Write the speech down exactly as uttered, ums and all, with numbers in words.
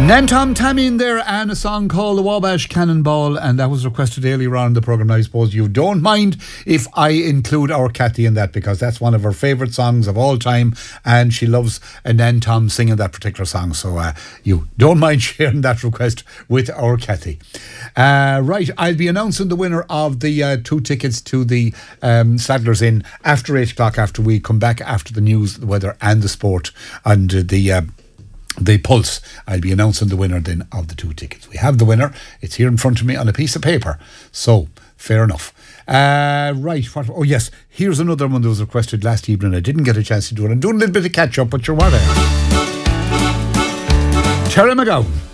Nantom Tammy in there, and a song called The Wabash Cannonball, and that was requested earlier on in the programme. I suppose you don't mind if I include our Kathy in that, because that's one of her favourite songs of all time, and she loves uh, Nantom singing that particular song, so uh, you don't mind sharing that request with our Kathy. Uh, right, I'll be announcing the winner of the uh, two tickets to the um, Sadler's Inn after eight o'clock, after we come back after the news, the weather and the sport, and uh, the... Uh, The Pulse. I'll be announcing the winner then of the two tickets. We have the winner. It's here in front of me on a piece of paper. So, fair enough. Uh, right. What, oh, yes. Here's another one that was requested last evening. I didn't get a chance to do it. I'm doing a little bit of catch up, but you're what? Terry McGowan.